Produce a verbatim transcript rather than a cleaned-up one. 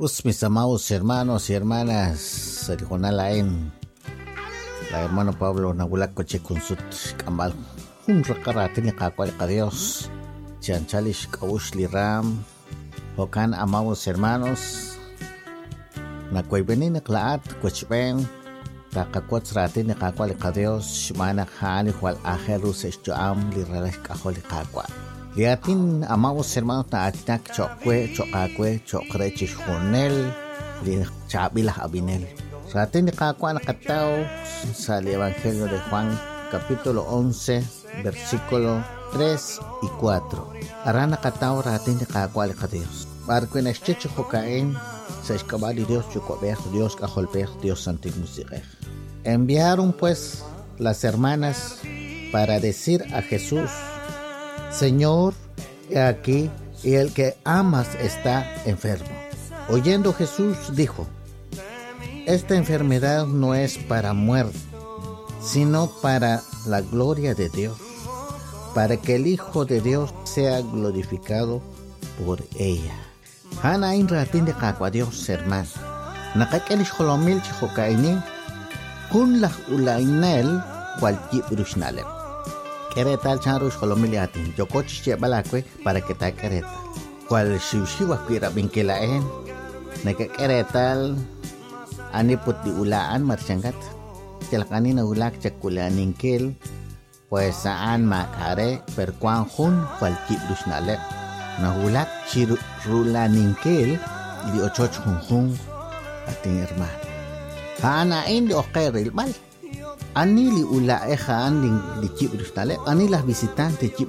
Pues mis amados hermanos y hermanas, Sarijonalaen, la hermano Pablo Nagula Coche Consut Kambal, un recaratini Kakwalika Dios, Chanchalish Kawushli Ram, Hokan amados hermanos, Nakwaibenini Klaat, Kwachben, Takakwats Ratini Kakwalika Dios, Shmana Hani Wal Ajerus Esjoam, Lirales Kaholi Kakwa. Liatin amados hermanos na atinak chokwe, chokakwe, chokre chishonel, li chabilah abinel. Sa atin ni kakwa nakatao sa Evangelio de Juan, capítulo once, versículo tres y cuatro. Arana nakatao ratin ni kakwa lika Dios. Barco en este chocaen, se escabali Dios chocober, Dios cajolper, Dios santig musique. Enviaron pues las hermanas para decir a Jesús: Señor, he aquí, y el que amas está enfermo. Oyendo Jesús dijo: esta enfermedad no es para muerte, sino para la gloria de Dios, para que el Hijo de Dios sea glorificado por ella. Hana in ratin de kakwa Dios hermano. Nakakelish holomil chihokaini, kun lah ulainel cual jibrushnalem. Queretal chanrush holomiliatin, yokoch chebalakwe para que ta queretal. Cual shiushiwa kwira binkilaen, neke queretal aniput di ulaan marchangat. Telakani na ulak chakulaninkel, pues saan makare perkuan hun cual jibrushnalem. Na ulak chirulaninkel di ochoch hun hun ating hermano. Haanain di okeril mal. Ani li ula eja an li li chibrustale, ani las visitantes chip